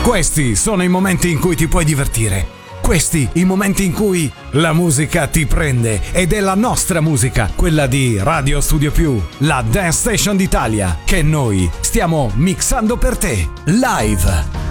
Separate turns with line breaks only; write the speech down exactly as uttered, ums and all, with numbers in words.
Questi sono i momenti in cui ti puoi divertire. Questi i momenti in cui la musica ti prende, ed è la nostra musica, quella di Radio Studio Più, la Dance Station d'Italia, che noi stiamo mixando per te, live.